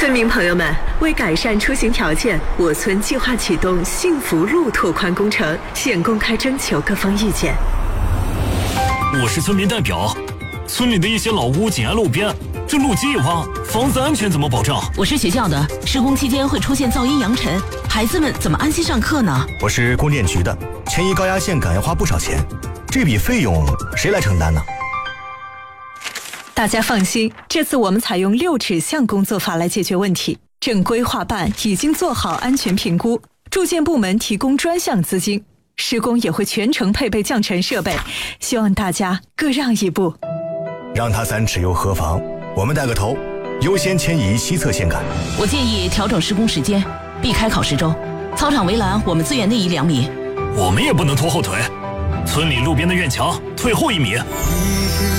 村民朋友们，为改善出行条件，我村计划启动幸福路拓宽工程，现公开征求各方意见。 我是村民代表，村里的一些老屋紧挨路边，这路基一挖，房子安全怎么保障？ 我是学校的，施工期间会出现噪音扬尘，孩子们怎么安心上课呢？ 我是供电局的，迁移高压线杆要花不少钱，这笔费用谁来承担呢？ 大家放心，这次我们采用6指向工作法来解决问题。正规划办已经做好安全评估，住建部门提供专项资金，施工也会全程配备降尘设备，希望大家各让一步。 让他3尺又何妨？我们带个头，优先迁移西侧线杆。 我建议调整施工时间，避开考试周。操场围栏我们资源内移2米。 我们也不能拖后腿，村里路边的院墙退后1米。